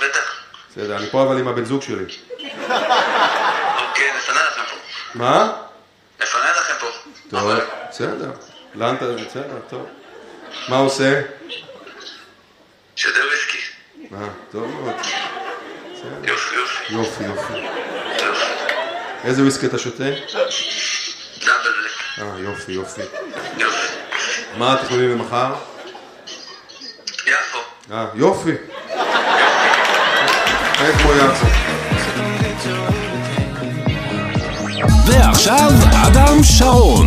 בטח. בסדר, אני פה אבל עם הבן זוג שלי. אוקיי, נפנה לכם פה. מה? נפנה לכם פה. טוב, בסדר. לאן אתה... בסדר, טוב. מה הוא עושה? שותה וויסקי. טוב מאוד. יופי. יופי. איזה וויסקי אתה שותה? דאבל בלק. יופי. מה התכנונים למחר? יפו. יופי. כמו יפו. ועכשיו אדם שרון.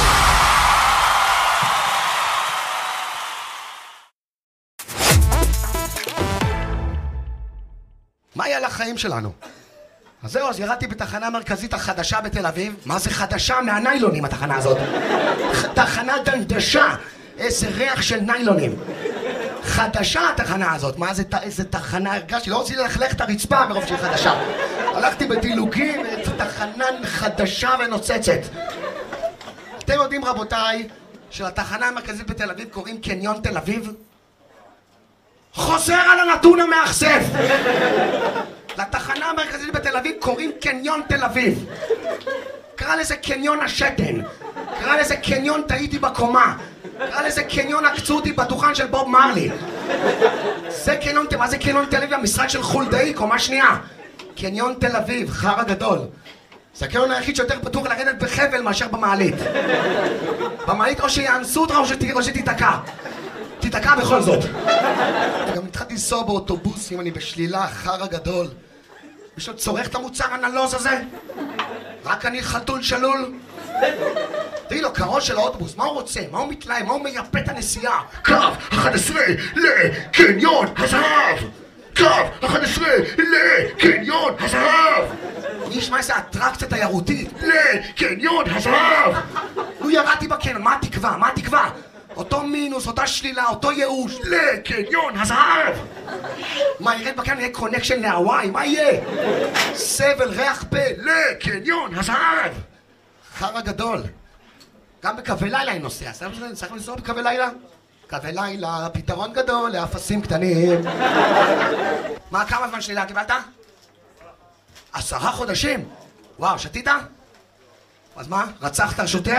מה היה לחיים שלנו? אז זהו, אז ירדתי בתחנה המרכזית החדשה בתל אביב. מה זה חדשה? מהניילונים התחנה הזאת. תחנה דנדשה. איזה ריח של ניילונים. חדשה התחנה הזאת. מה זה, איזה תחנה הרגשתי? לא רציתי ללכלך את הרצפה מרוב שהיא חדשה. הלכתי בדילוגים, תחנה חדשה ונוצצת. אתם יודעים רבותיי, שלתחנה המרכזית בתל אביב קוראים קניון תל אביב? חוזר על הנתון המאכזב. לתחנה המרכזית בתל אביב קוראים קניון תל אביב. קרא לזה קניון השתן, קרא לזה קניון טעיתי בקומה, קרא לזה קניון עקצו אותי בדוכן של בוב מרלי. זה קניון, מה זה קניון תל אביב? המשרד של חולדאי, קומה שנייה. קניון תל אביב, חרא גדול. זה הקניון היחיד שיותר פתוח לרדת בחבל מאשר במעלית. במעלית או שיאנסו אותך או שתיתקע. תיתקע בכל זאת. גם התחלתי לנסוע באוטובוסים, אני בשלילה, חרא גדול. מישהו צורך את המוצר הנלוז הזה? רק אני חתול שלול? תראי לו, קרו של האוטובוס, מה הוא רוצה? מה הוא מתלהם? מה הוא מייפה את הנסיעה? קו 11 לקניון הזהב! קו 11 לקניון הזהב! אני אשמע איזה אטרקציה תיירותית. לקניון הזהב! הוא ירדתי בקניון, מה התקווה? מה התקווה? אותו מינוס, אותה שלילה, אותו ייאוש, לקניון הזהב! מה, ירד בקניון יהיה קונקשן להוואי? מה יהיה? סבל, ריח פה, לקניון הזהב! חרא גדול. גם בקווי לילה אני נוסע. צריך לנסוע בקווי לילה? קווי לילה, פתרון גדול לאפסים קטנים. מה, כמה זמן שלילה קיבלת? 10 חודשים? וואו, שתית? אז מה, רצחת שוטר?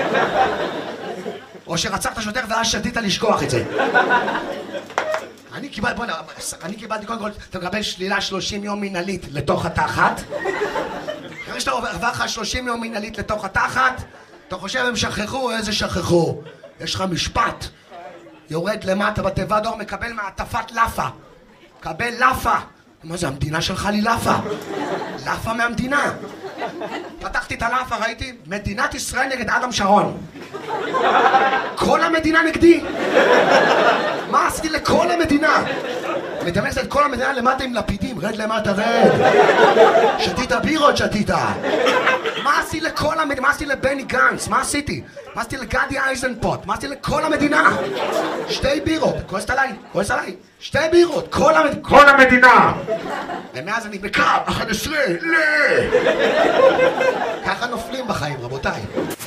או שרצחת שוטר ואז שתית לשכוח את זה. אני קיבלתי קודם כל, אתה מקבל שלילה 30 יום מנהלית לתוך התחת. אחרי שאתה עובר לך 30 יום מנהלית לתוך התחת, אתה חושב הם שכחו, איזה שכחו? יש לך משפט. יורד למטה בתיבה דור, מקבל מעטפת לאפה. מקבל לאפה. מה זה, המדינה שלך לי לאפה? לאפה מהמדינה. פתחתי את הלאפה, ראיתי, מדינת ישראל נגד אדם שרון. כל המדינה נגדי. מה עשיתי לכל המדינה? מדמיינת את כל המדינה למטה עם לפידים, רד למטה, רד. שתית בירות, שתית. מה עשיתי לכל המדינה? מה עשיתי לבני גנץ? מה עשיתי? מה עשיתי לגדי אייזנפוט? מה עשיתי לכל המדינה? 2 בירות, כועסת עליי. 2 בירות, כל המדינה. ומאז אני בקו 11 ככה נופלים בחיים, רבותיי.